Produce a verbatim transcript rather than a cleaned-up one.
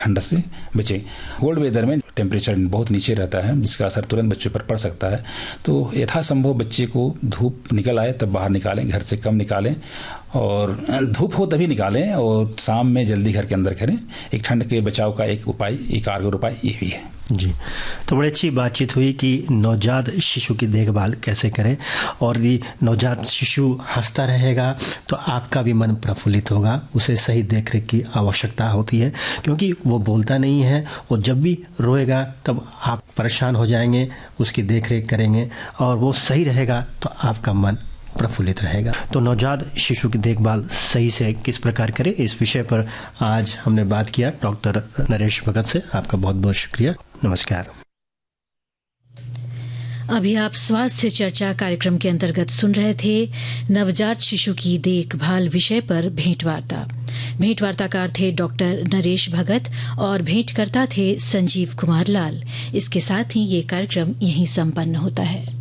ठंड से बचें। कोल्ड वेदर में टेम्परेचर बहुत नीचे रहता है, जिसका असर तुरंत बच्चों पर पड़ सकता है। तो यथासंभव बच्चे को धूप निकल आए तब बाहर निकालें, घर से कम निकालें, और धूप हो तभी निकालें, और शाम में जल्दी घर के अंदर करें। एक ठंड के बचाव का एक उपाय, एक कारगर उपाय ये भी है जी। तो बड़ी अच्छी बातचीत हुई कि नवजात शिशु की देखभाल कैसे करें, और यदि नवजात शिशु हंसता रहेगा तो आपका भी मन प्रफुल्लित होगा। उसे सही देखरेख की आवश्यकता होती है, क्योंकि वो बोलता नहीं है, वो जब भी रोएगा तब आप परेशान हो जाएंगे, उसकी देखरेख करेंगे और वो सही रहेगा तो आपका मन प्रफुल्लित रहेगा। तो नवजात शिशु की देखभाल सही से किस प्रकार करें, इस विषय पर आज हमने बात किया डॉक्टर नरेश भगत से। आपका बहुत बहुत शुक्रिया। नमस्कार। अभी आप स्वास्थ्य चर्चा कार्यक्रम के अंतर्गत सुन रहे थे नवजात शिशु की देखभाल विषय पर भेंटवार्ता। भेंटवार्ताकार थे डॉक्टर नरेश भगत और भेंटकर्ता थे संजीव कुमार लाल। इसके साथ ही ये कार्यक्रम यहीं संपन्न होता है।